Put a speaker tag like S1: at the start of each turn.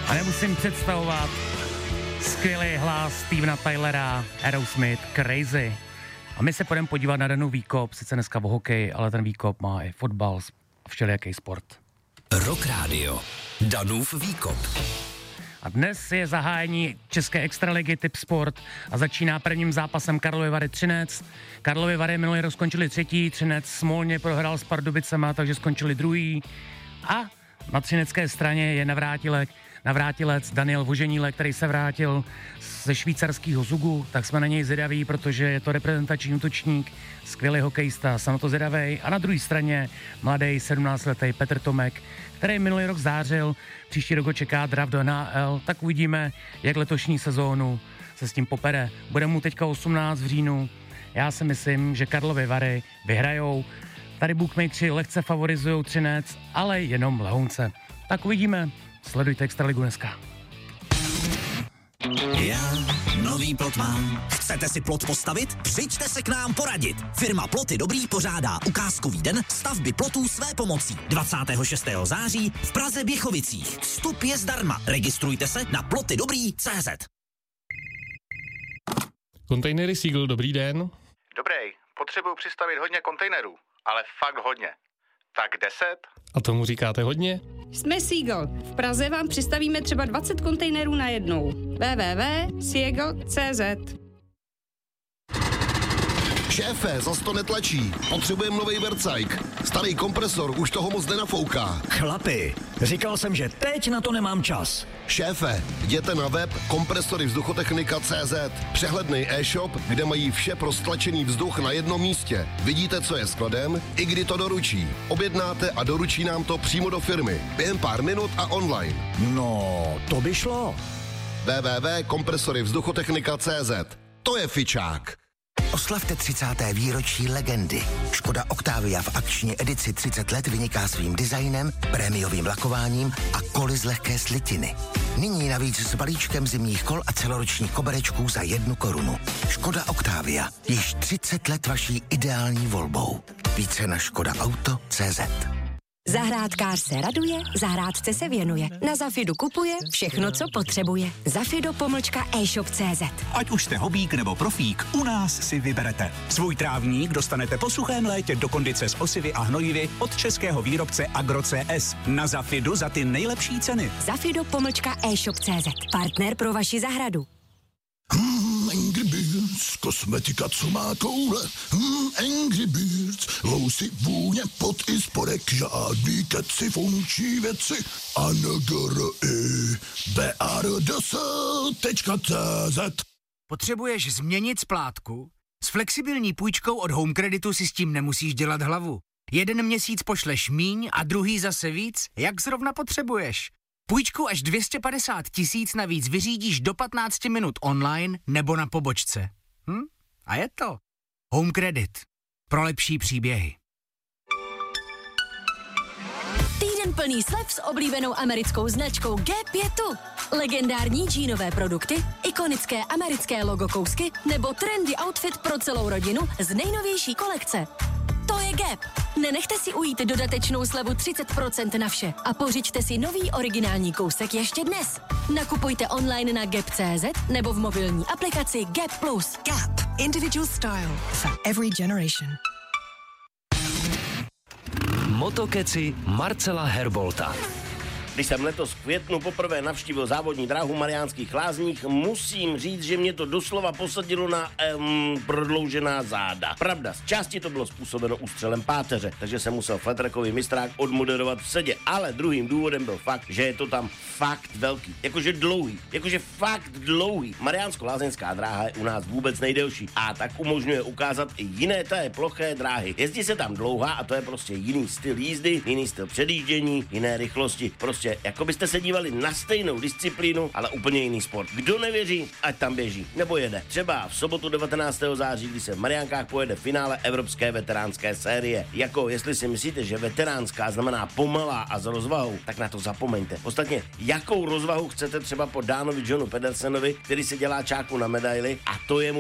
S1: A nemusím představovat skvělý hlas Stevena Tylera, Aerosmith, Crazy. A my se půjdeme podívat na Danův výkop, sice dneska o hokej, ale ten výkop má i fotbal a všelijaký sport.
S2: Rock Radio. Danův výkop.
S1: A dnes je zahájení České extraligy Typ Sport a začíná prvním zápasem Karlovy Vary Třinec. Karlovy Vary minulý rok skončili třetí, Třinec smolně prohrál s Pardubicema, takže skončili druhý. A na třinecké straně je navrátilec Daniel Voženílek, který se vrátil ze švýcarského Zugu, tak jsme na něj zvědaví, protože je to reprezentační útočník, skvělý hokejista, jsem na to zvědavej. A na druhé straně mladý 17letý Petr Tomek, který minulý rok zářil, příští rok ho čeká draft do NHL, tak uvidíme, jak letošní sezónu se s tím popere. Bude mu teďka 18 v říjnu, já si myslím, že Karlovy Vary vyhrajou. Tady bookmakeri lehce favorizují Třinec, ale jenom lehounce. Tak uvidíme, sledujte Extraligu dneska.
S2: Já nový plot mám. Chcete si plot postavit? Přijďte se k nám poradit. Firma Ploty Dobrý pořádá ukázkový den stavby plotů své pomocí. 26. září v Praze Běchovicích. Vstup je zdarma. Registrujte se na plotydobrý.cz.
S3: Kontejnery Seagull, dobrý den.
S4: Dobrý, potřebuju přistavit hodně kontejnerů, ale fakt hodně. Tak 10?
S3: A tomu říkáte hodně?
S5: Jsme Seagull. V Praze vám přistavíme třeba 20 kontejnerů najednou. www.seagull.cz.
S6: Šéfe, zas to netlačí. Potřebujeme novej vercajk. Starý kompresor už toho moc nenafouká.
S7: Chlapi, říkal jsem, že teď na to nemám čas.
S6: Šéfe, jděte na web kompresoryvzduchotechnika.cz. Přehlednej e-shop, kde mají vše pro stlačený vzduch na jednom místě. Vidíte, co je skladem, i kdy to doručí. Objednáte a doručí nám to přímo do firmy. Během pár minut a online.
S7: No, to by šlo.
S6: www.kompresoryvzduchotechnika.cz. To je fičák.
S8: Oslavte 30. výročí legendy. Škoda Octavia v akční edici 30 let vyniká svým designem, prémiovým lakováním a koly z lehké slitiny. Nyní navíc s balíčkem zimních kol a celoročních koberečků za 1 korunu. Škoda Octavia. Již 30 let vaší ideální volbou. Více na škodaauto.cz.
S9: Zahrádkář se raduje, zahrádce se věnuje. Na Zafidu kupuje všechno, co potřebuje. Zafido-e-shop.cz.
S10: Ať už jste hobík nebo profík, u nás si vyberete. Svůj trávník dostanete po suchém létě do kondice s osivy a hnojivy od českého výrobce Agro-CS. Na Zafidu za ty nejlepší ceny.
S9: Zafido-e-shop.cz. Partner pro vaši zahradu.
S11: Angry Birds, kosmetika, co má koule. Angry Birds, lousy, vůně, pot i spodek, žádný keci, funkční věci. BRDS.cz.
S12: Potřebuješ změnit splátku? S flexibilní půjčkou od Home Creditu si s tím nemusíš dělat hlavu. 1 měsíc pošleš míň a druhý zase víc, jak zrovna potřebuješ. Půjčku až 250 000 navíc vyřídíš do 15 minut online nebo na pobočce. A je to. Home Credit. Pro lepší příběhy.
S9: Týden plný slev s oblíbenou americkou značkou Gap je tu. Legendární džínové produkty, ikonické americké logo kousky nebo trendy outfit pro celou rodinu z nejnovější kolekce. To je Gap. Nenechte si ujít dodatečnou slevu 30% na vše a pořiďte si nový originální kousek ještě dnes. Nakupujte online na gap.cz nebo v mobilní aplikaci Gap+.
S13: Gap. Individual style for every generation.
S2: Motokeci Marcela Herbolta.
S14: Když jsem letos v květnu poprvé navštívil závodní dráhu v Mariánských Lázních, musím říct, že mě to doslova posadilo na prodloužená záda. Pravda, z části to bylo způsobeno ústřelem páteře, takže jsem musel flattrackový mistrák odmoderovat v sedě, ale druhým důvodem byl fakt, že je to tam fakt velký, jakože fakt dlouhý. Mariánsko-lázeňská dráha je u nás vůbec nejdelší a tak umožňuje ukázat i jiné té ploché dráhy. Jezdí se tam dlouhá a to je prostě jiný styl jízdy, jiný styl předjíždění, jiné rychlosti. Prostě jako byste se dívali na stejnou disciplínu, ale úplně jiný sport. Kdo nevěří, ať tam běží nebo jede. Třeba v sobotu 19. září, kdy se v Mariánkách pojede finále Evropské veteránské série. Jako jestli si myslíte, že veteránská znamená pomalá a s rozvahou, tak na to zapomeňte. Ostatně, jakou rozvahu chcete třeba po Dánovi Johnu Pedersenovi, který se dělá čáku na medaili a to je mu